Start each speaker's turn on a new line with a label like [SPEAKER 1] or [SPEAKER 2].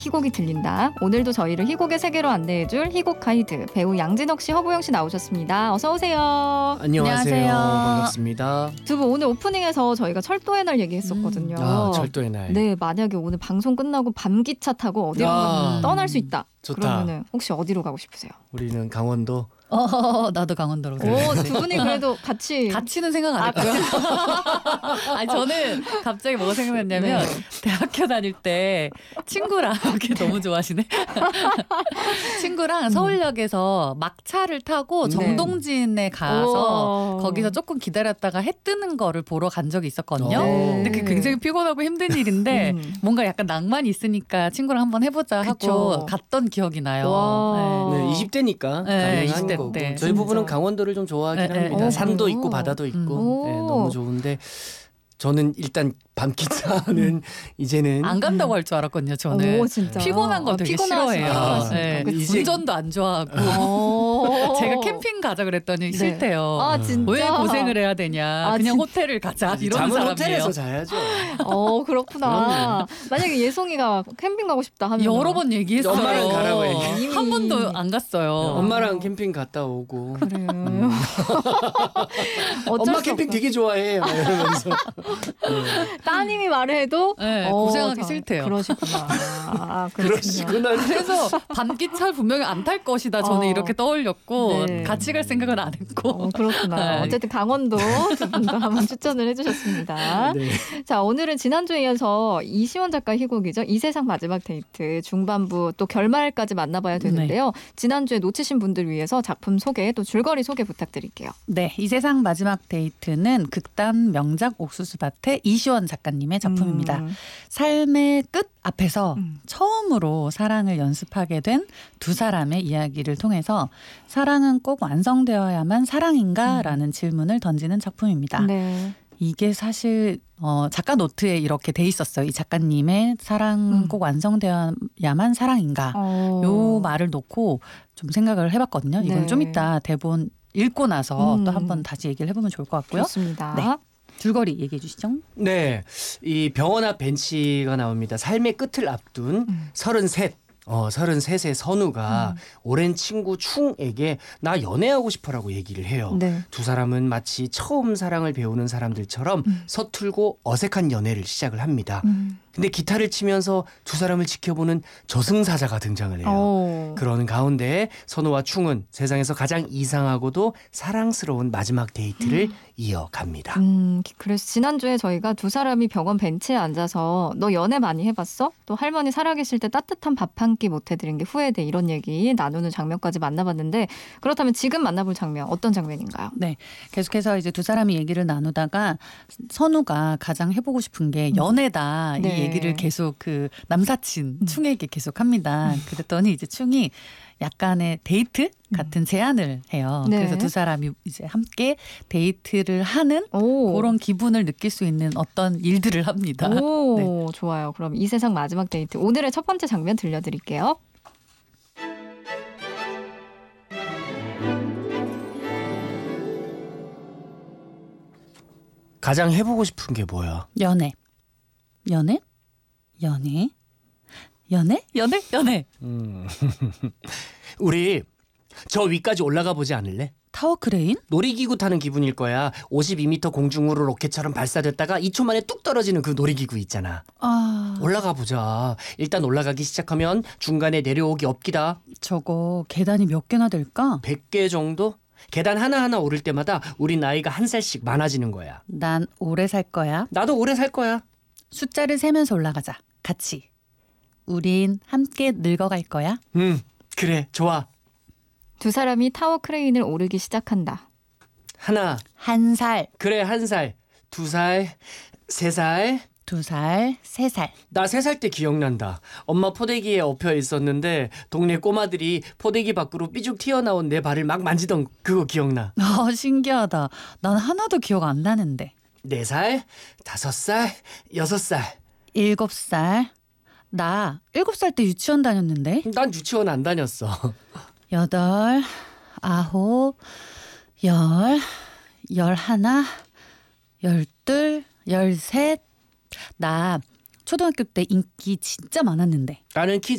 [SPEAKER 1] 희곡이 들린다. 오늘도 저희를 희곡의 세계로 안내해줄 희곡 가이드 배우 양진혁 씨, 허보영 씨 나오셨습니다. 어서 오세요.
[SPEAKER 2] 안녕하세요. 반갑습니다.
[SPEAKER 1] 두 분 오늘 오프닝에서 저희가 철도의 날 얘기했었거든요.
[SPEAKER 2] 철도의 날.
[SPEAKER 1] 네, 만약에 오늘 방송 끝나고 밤기차 타고 어디로 떠날 수 있다.
[SPEAKER 2] 좋다.
[SPEAKER 1] 그러면은 혹시 어디로 가고 싶으세요?
[SPEAKER 2] 우리는 강원도.
[SPEAKER 3] 나도 강원도로.
[SPEAKER 1] 오, 두 분이 그래도
[SPEAKER 3] 같이는 생각 안 했고요. 아니, 저는 갑자기 뭐가 생각났냐면 대학교 다닐 때 친구랑 이렇게 너무 좋아하시네. 친구랑 서울역에서 막차를 타고 정동진에 가서 거기서 조금 기다렸다가 해 뜨는 거를 보러 간 적이 있었거든요. 근데 그게 굉장히 피곤하고 힘든 일인데 뭔가 약간 낭만이 있으니까 친구랑 한번 해보자 하고 갔던 기억이 나요.
[SPEAKER 2] 네, 20대니까
[SPEAKER 3] 네,
[SPEAKER 2] 가능한
[SPEAKER 3] 20대
[SPEAKER 2] 거고.
[SPEAKER 3] 때.
[SPEAKER 2] 저희 부부는 강원도를 좀 좋아하긴 합니다. 산도 있고 바다도 있고 너무 좋은데 저는 일단 밤기차는 이제는
[SPEAKER 3] 안 간다고 할 줄 알았거든요. 저는
[SPEAKER 1] 진짜.
[SPEAKER 3] 피곤한 거 되게 싫어해요. 네. 운전도 안 좋아하고 제가 캠핑 가자 그랬더니 싫대요.
[SPEAKER 1] 진짜?
[SPEAKER 3] 왜 고생을 해야 되냐. 그냥 호텔을 가자 이런
[SPEAKER 2] 잠은
[SPEAKER 3] 사람이에요.
[SPEAKER 2] 호텔에서 자야죠.
[SPEAKER 1] 그렇구나. 만약에 예송이가 캠핑 가고 싶다 하면
[SPEAKER 3] 여러 번 얘기했어요.
[SPEAKER 2] 엄마랑 가라고 얘기해.
[SPEAKER 3] 한 번도 안 갔어요.
[SPEAKER 2] 엄마랑 캠핑 갔다 오고.
[SPEAKER 1] 그래요.
[SPEAKER 2] 엄마 캠핑 되게 좋아해. 이러면서.
[SPEAKER 1] 따님이 말해도
[SPEAKER 3] 고생하기 싫대요.
[SPEAKER 1] 그러시구나.
[SPEAKER 2] 그러시구나.
[SPEAKER 3] 그래서 밤기차 분명히 안 탈 것이다. 저는 이렇게 떠올렸고 같이 갈 생각은 안 했고.
[SPEAKER 1] 그렇구나. 어쨌든 강원도 두 분도 한번 추천을 해주셨습니다. 자, 오늘은 지난주에 이어서 이시원 작가 희곡이죠. 이 세상 마지막 데이트 중반부 또 결말까지 만나봐야 되는데요. 지난주에 놓치신 분들 위해서 작품 소개 또 줄거리 소개 부탁드릴게요.
[SPEAKER 3] 네, 이 세상 마지막 데이트는 극단 명작 옥수수밭의 이시원 작가님의 작품입니다. 삶의 끝 앞에서 처음으로 사랑을 연습하게 된 두 사람의 이야기를 통해서 사랑은 꼭 완성되어야만 사랑인가? 라는 질문을 던지는 작품입니다.
[SPEAKER 1] 네.
[SPEAKER 3] 이게 사실 작가 노트에 이렇게 돼 있었어요. 이 작가님의 사랑은 꼭 완성되어야만 사랑인가? 요 말을 놓고 좀 생각을 해봤거든요. 이건 좀 이따 대본 읽고 나서 또 한번 다시 얘기를 해보면 좋을 것 같고요.
[SPEAKER 1] 좋습니다.
[SPEAKER 3] 네. 줄거리 얘기해 주시죠.
[SPEAKER 2] 네, 이 병원 앞 벤치가 나옵니다. 삶의 끝을 앞둔 33의 선우가 오랜 친구 충에게 나 연애하고 싶어라고 얘기를 해요. 두 사람은 마치 처음 사랑을 배우는 사람들처럼 서툴고 어색한 연애를 시작을 합니다. 근데 기타를 치면서 두 사람을 지켜보는 저승사자가 등장을 해요. 그러는 가운데 선우와 충은 세상에서 가장 이상하고도 사랑스러운 마지막 데이트를 이어갑니다.
[SPEAKER 1] 그래서 지난주에 저희가 두 사람이 병원 벤치에 앉아서 너 연애 많이 해봤어? 또 할머니 살아계실 때 따뜻한 밥 한 끼 못 해드린 게 후회돼. 이런 얘기 나누는 장면까지 만나봤는데 그렇다면 지금 만나볼 장면 어떤 장면인가요?
[SPEAKER 3] 네, 계속해서 이제 두 사람이 얘기를 나누다가 선우가 가장 해보고 싶은 게 연애다. 이 얘기를 계속 그 남사친 충에게 계속합니다. 그랬더니 이제 충이 약간의 데이트 같은 제안을 해요. 그래서 두 사람이 이제 함께 데이트를 하는 그런 기분을 느낄 수 있는 어떤 일들을 합니다.
[SPEAKER 1] 좋아요. 그럼 이 세상 마지막 데이트 오늘의 첫 번째 장면 들려드릴게요.
[SPEAKER 2] 가장 해보고 싶은 게 뭐야?
[SPEAKER 3] 연애.
[SPEAKER 2] 우리 저 위까지 올라가 보지 않을래?
[SPEAKER 3] 타워 크레인?
[SPEAKER 2] 놀이기구 타는 기분일 거야. 52m 공중으로 로켓처럼 발사됐다가 2초 만에 뚝 떨어지는 그 놀이기구 있잖아. 올라가 보자. 일단 올라가기 시작하면 중간에 내려오기 없기다.
[SPEAKER 3] 저거 계단이 몇 개나 될까?
[SPEAKER 2] 100개 정도? 계단 하나하나 오를 때마다 우리 나이가 한 살씩 많아지는 거야.
[SPEAKER 3] 난 오래 살 거야.
[SPEAKER 2] 나도 오래 살 거야.
[SPEAKER 3] 숫자를 세면서 올라가자. 같이. 우린 함께 늙어갈 거야.
[SPEAKER 2] 그래, 좋아.
[SPEAKER 1] 두 사람이 타워 크레인을 오르기 시작한다.
[SPEAKER 2] 하나.
[SPEAKER 3] 한 살.
[SPEAKER 2] 그래, 한 살. 2살. 3살.
[SPEAKER 3] 2살, 3살.
[SPEAKER 2] 나 3살 때 기억난다. 엄마 포대기에 엎여 있었는데 동네 꼬마들이 포대기 밖으로 삐죽 튀어나온 내 발을 막 만지던 그거 기억나.
[SPEAKER 3] 신기하다. 난 하나도 기억 안 나는데.
[SPEAKER 2] 4살, 5살, 6살.
[SPEAKER 3] 7살. 나 7살 때 유치원 다녔는데.
[SPEAKER 2] 난 유치원 안 다녔어.
[SPEAKER 3] 8, 9, 10, 11, 12, 13. 나 초등학교 때 인기 진짜 많았는데.
[SPEAKER 2] 나는 키